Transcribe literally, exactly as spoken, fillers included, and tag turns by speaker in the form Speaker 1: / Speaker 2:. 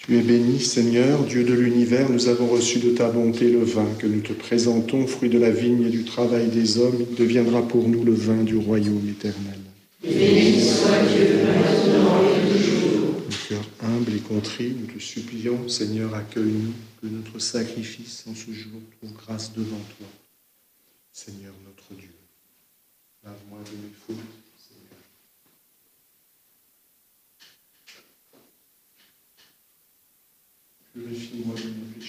Speaker 1: Tu es béni, Seigneur, Dieu de l'univers, nous avons reçu de ta bonté le vin que nous te présentons, fruit de la vigne et du travail des hommes, il deviendra pour nous le vin du royaume éternel.
Speaker 2: Béni soit Dieu, maintenant et toujours.
Speaker 1: Le cœur humble et contrit, nous te supplions, Seigneur, accueille-nous, que notre sacrifice en ce jour trouve grâce devant toi. Seigneur notre Dieu, lave-moi